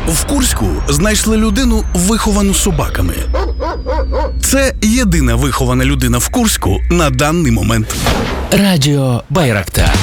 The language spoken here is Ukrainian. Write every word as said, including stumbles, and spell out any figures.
В Курську знайшли людину, виховану собаками. Це єдина вихована людина в Курську на даний момент. Радіо Байрактар.